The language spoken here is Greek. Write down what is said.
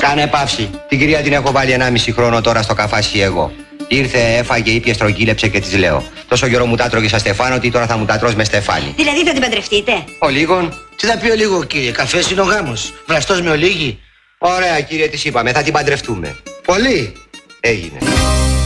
Κάνε παύση. Την κυρία την έχω βάλει 1,5 χρόνο τώρα στο καφάσι εγώ. Ήρθε, έφαγε, ήπια, στρογγύλεψε και της λέω. Τόσο καιρό μου τα τρώγε σαν στεφάνο, ότι τώρα θα μου τα τρως με στεφάνι. Δηλαδή θα την παντρευτείτε? Ο λίγον. Τι θα πει ο λίγο, κύριε? Καφές είναι ο γάμος. Βραστός με ολίγη. Ωραία, κύριε, της είπαμε, θα την παντρευτούμε. Πολύ. Έγινε.